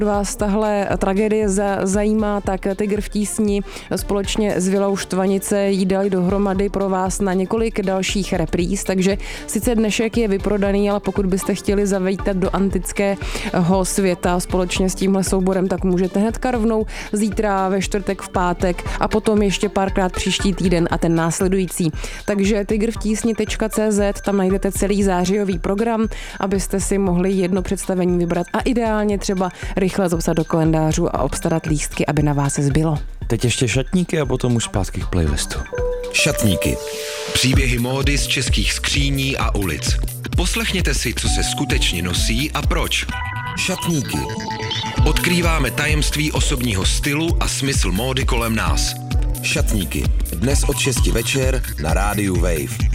vás tahle tragédie zajímá, tak Tygr v tísni společně s Vilou Štvanice jí dali dohromady pro vás na několik dalších repríz, takže sice dnešek je vyprodaný, ale pokud byste chtěli zavítat do antického světa společně s tímhle souborem, tak můžete hnedka rovnou zítra, ve čtvrtek, v pátek a potom ještě párkrát příští týden a ten následující. Takže tygrvtísni.cz, tam najdete celý zářijový program, abyste si mohli jedno představení vybrat a ideálně třeba rychle zapsat do kalendářů a obstarat lístky, aby na vás zbylo. Teď ještě šatníky a potom už zpátky k playlistu. Šatníky. Příběhy módy z českých skříní a ulic. Poslechněte si, co se skutečně nosí a proč. Šatníky. Odkrýváme tajemství osobního stylu a smysl módy kolem nás. Šatníky. Dnes od 6 večer na rádiu Wave.